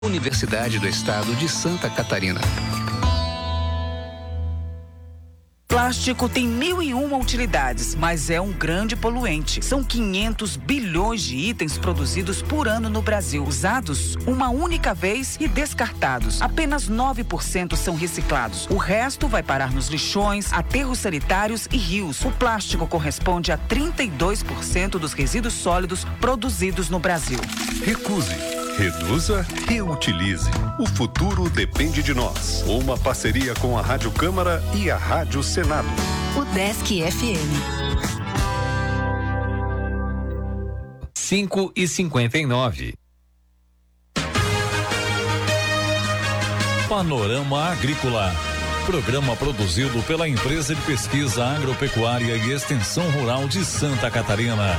Universidade do Estado de Santa Catarina. Plástico tem 1001 utilidades, mas é um grande poluente. São 500 bilhões de itens produzidos por ano no Brasil, usados uma única vez e descartados. Apenas 9% são reciclados. O resto vai parar nos lixões, aterros sanitários e rios. O plástico corresponde a 32% dos resíduos sólidos produzidos no Brasil. Recuse, reduza, reutilize. O futuro depende de nós. Uma parceria com a Rádio Câmara e a Rádio Senado. O Desk FM. 5h59. Panorama Agrícola. Programa produzido pela Empresa de Pesquisa Agropecuária e Extensão Rural de Santa Catarina.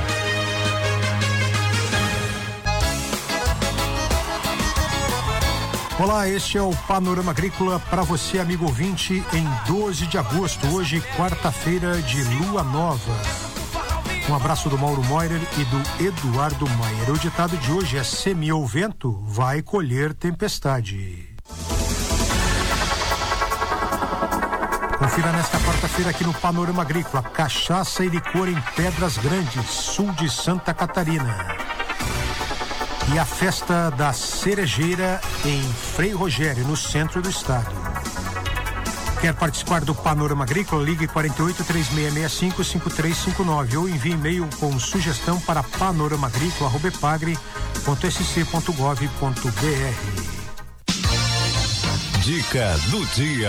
Olá, este é o Panorama Agrícola para você, amigo ouvinte, em 12 de agosto, hoje, quarta-feira de lua nova. Um abraço do Mauro Moirer e do Eduardo Maier. O ditado de hoje é: semeou vento, vai colher tempestade. Confira nesta quarta-feira aqui no Panorama Agrícola: cachaça e licor em Pedras Grandes, sul de Santa Catarina. E a festa da cerejeira em Frei Rogério, no centro do estado. Quer participar do Panorama Agrícola? Ligue 48-3665-5359 ou envie e-mail com sugestão para panoramaagrícola@epagre.sc.gov.br. Dica do dia.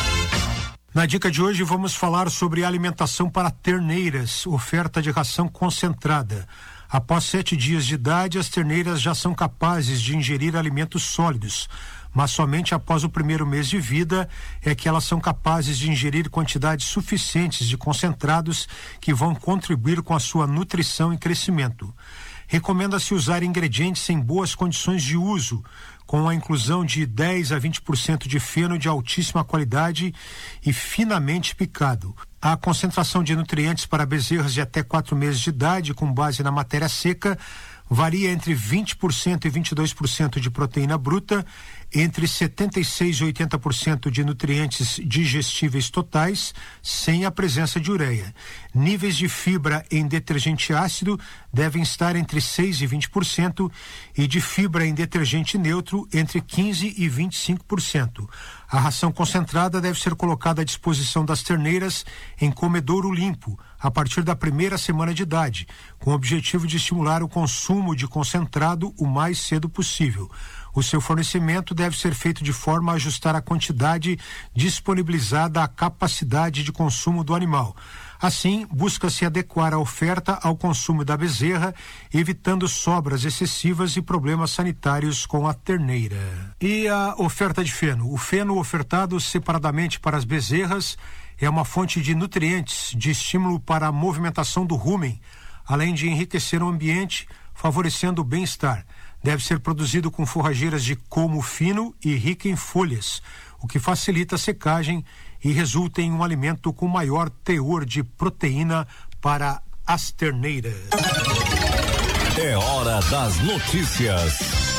Na dica de hoje vamos falar sobre alimentação para terneiras, oferta de ração concentrada. Após 7 dias de idade, as terneiras já são capazes de ingerir alimentos sólidos, mas somente após o primeiro mês de vida é que elas são capazes de ingerir quantidades suficientes de concentrados que vão contribuir com a sua nutrição e crescimento. Recomenda-se usar ingredientes em boas condições de uso, com a inclusão de 10 a 20% de feno de altíssima qualidade e finamente picado. A concentração de nutrientes para bezerras de até 4 meses de idade, com base na matéria seca, varia entre 20% e 22% de proteína bruta, entre 76% e 80% de nutrientes digestíveis totais, sem a presença de ureia. Níveis de fibra em detergente ácido devem estar entre 6% e 20% e de fibra em detergente neutro entre 15% e 25%. A ração concentrada deve ser colocada à disposição das terneiras em comedouro limpo, a partir da primeira semana de idade, com o objetivo de estimular o consumo de concentrado o mais cedo possível. O seu fornecimento deve ser feito de forma a ajustar a quantidade disponibilizada à capacidade de consumo do animal. Assim, busca-se adequar a oferta ao consumo da bezerra, evitando sobras excessivas e problemas sanitários com a terneira. E a oferta de feno? O feno ofertado separadamente para as bezerras é uma fonte de nutrientes, de estímulo para a movimentação do rumen, além de enriquecer o ambiente, favorecendo o bem-estar. Deve ser produzido com forrageiras de colmo fino e rica em folhas, o que facilita a secagem e resulta em um alimento com maior teor de proteína para as terneiras. É hora das notícias.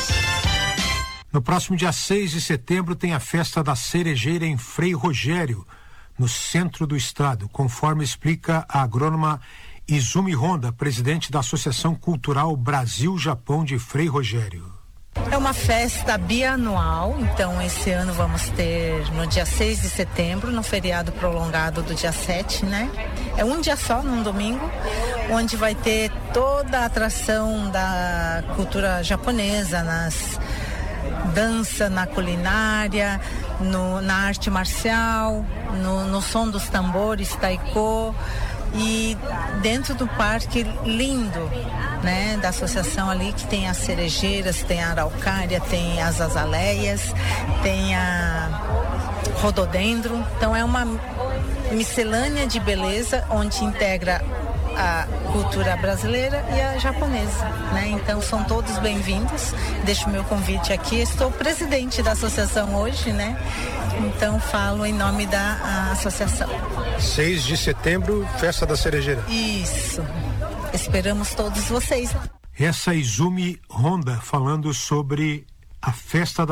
No próximo dia 6 de setembro tem a festa da cerejeira em Frei Rogério, no centro do estado, conforme explica a agrônoma Izumi Honda, presidente da Associação Cultural Brasil-Japão de Frei Rogério. É uma festa bianual, então esse ano vamos ter no dia 6 de setembro, no feriado prolongado do dia 7, né? É um dia só, num domingo, onde vai ter toda a atração da cultura japonesa, nas dança, na culinária, na arte marcial, no som dos tambores, taiko. E dentro do parque lindo, né, da associação ali, que tem as cerejeiras, tem a araucária, tem as azaleias, tem a rododendro. Então é uma miscelânea de beleza onde integra a cultura brasileira e a japonesa, né? Então são todos bem-vindos. Deixo o meu convite aqui. Estou presidente da associação hoje, né? Então falo em nome da associação. 6 de setembro, festa da cerejeira. Isso. Esperamos todos vocês. Essa Izumi Honda falando sobre a festa